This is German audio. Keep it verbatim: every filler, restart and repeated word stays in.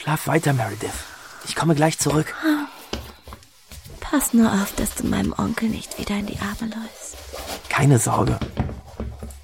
Schlaf weiter, Meredith. Ich komme gleich zurück. Pass nur auf, dass du meinem Onkel nicht wieder in die Arme läufst. Keine Sorge.